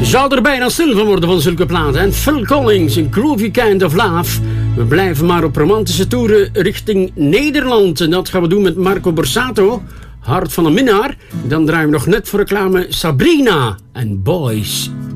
Zou er bijna stil van worden van zulke platen. En Phil Collins, een groovy kind of love. We blijven maar op romantische toeren richting Nederland. En dat gaan we doen met Marco Borsato, Hart van een minnaar. Dan draaien we nog net voor reclame Sabrina en Boys.